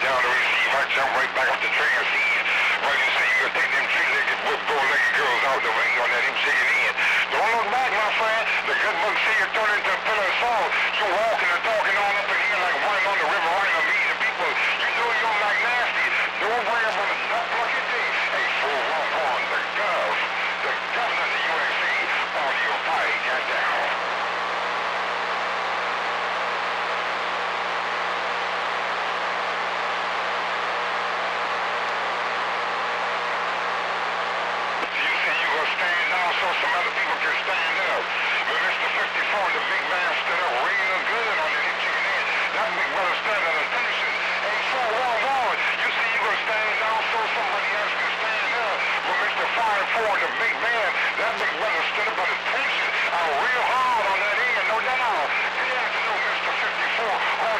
down to receive. I jump right back up the train and see. Well, you say you gonna take them three-legged, four-legged girls out the window and let him take it in. Don't look back, my friend. The good book say you turn into a pillar of salt. You walking and talking on up in here like one on the river line of meeting people. You know you're like nasty. Don't worry about it. Not lucky day. Hey, 411, the Gov, the governor of the USA, audio fight, get down. So some other people can stand up. But Mr. 54, the big man, stood up real good on it. He kicking in. That big brother stand at attention. Hey, 411, you see you gonna stand down so somebody else can stand up. But Mr. 54, the big man, that big brother stood up at attention. Real hard on that end, no doubt. Good afternoon, Mr. 54.